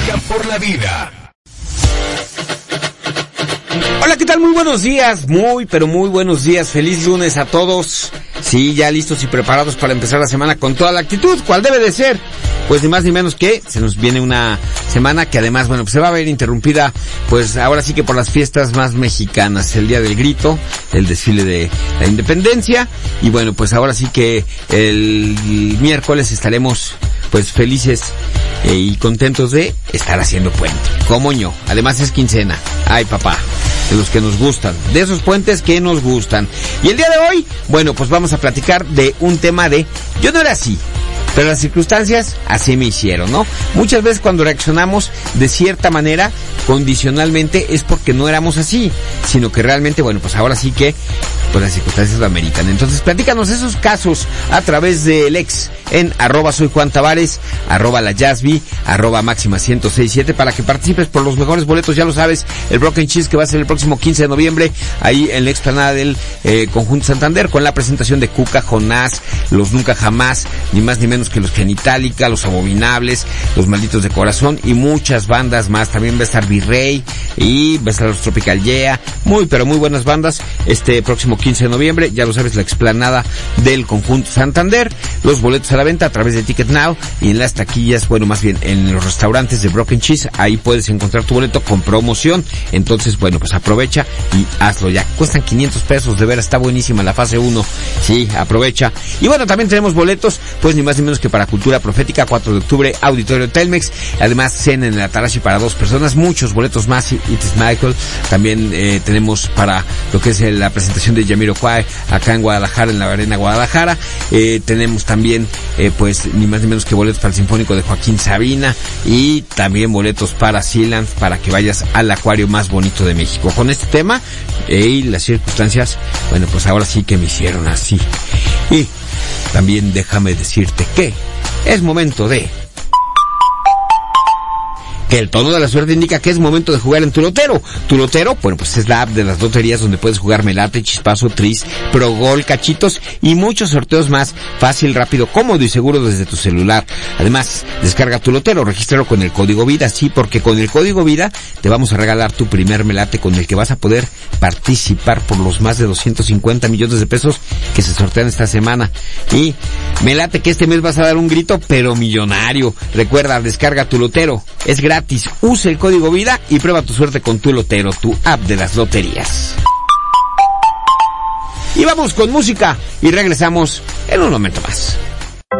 Música por la vida. Hola, ¿qué tal? Muy buenos días, pero muy buenos días. Feliz lunes a todos. Sí, ya listos y preparados para empezar la semana con toda la actitud, ¿cuál debe de ser? Pues ni más ni menos que se nos viene una semana que además, bueno, pues se va a ver interrumpida, pues ahora sí que por las fiestas más mexicanas, el Día del Grito, el desfile de la Independencia, y bueno, pues ahora sí que el miércoles estaremos pues felices y contentos de estar haciendo puente. ¿Cómo no? Además es quincena. Ay, papá, de los que nos gustan, de esos puentes que nos gustan. Y el día de hoy, bueno, pues vamos a platicar de un tema de yo no era así, pero las circunstancias así me hicieron, ¿no? Muchas veces cuando reaccionamos de cierta manera, condicionalmente, es porque no éramos así, sino que realmente, bueno, pues ahora sí que pues las circunstancias lo ameritan. Entonces, platícanos esos casos a través del ex en @soyjuantavares, @layasby, @máxima1067 para que participes por los mejores boletos. Ya lo sabes, el Broken Cheese que va a ser el próximo 15 de noviembre, ahí en la explanada del Conjunto Santander, con la presentación de Cuca, Jonás, Los Nunca Jamás, ni más ni menos que los Genitalica, Los Abominables, Los Malditos de Corazón y muchas bandas más. También va a estar Virrey y va a estar los Tropical Yeah, pero muy buenas bandas este próximo 15 de noviembre. Ya lo sabes, la explanada del Conjunto Santander. Los boletos a la venta a través de Ticket Now y en las taquillas, bueno, más bien en los restaurantes de Broken Cheese. Ahí puedes encontrar tu boleto con promoción. Entonces, bueno, pues aprovecha y hazlo ya. Cuestan 500 pesos, de veras, está buenísima la fase 1. Sí, aprovecha. Y bueno, también tenemos boletos, pues ni más ni menos que para Cultura Profética, 4 de octubre, Auditorio Telmex. Además, cena en el Atarashi para 2 personas. Muchos boletos más. It is Michael. También tenemos para lo que es la presentación de Jamiroquai acá en Guadalajara, en la Arena Guadalajara. Tenemos también pues ni más ni menos que boletos para el Sinfónico de Joaquín Sabina y también boletos para Sealand para que vayas al acuario más bonito de México. Con este tema y las circunstancias, bueno, pues ahora sí que me hicieron así. Y también déjame decirte que es momento de que el tono de la suerte indica que es momento de jugar en Tu Lotero. Tu Lotero, bueno, pues es la app de las loterías donde puedes jugar Melate, Chispazo, Tris, Progol, Cachitos y muchos sorteos más. Fácil, rápido, cómodo y seguro desde tu celular. Además, descarga Tu Lotero, regístralo con el código VIDA, sí, porque con el código VIDA te vamos a regalar tu primer Melate con el que vas a poder participar por los más de 250 millones de pesos que se sortean esta semana. Y Melate que este mes vas a dar un grito, pero millonario. Recuerda, descarga Tu Lotero, es gratis. Usa el código VIDA y prueba tu suerte con Tu Lotero, tu app de las loterías. Y vamos con música y regresamos en un momento más.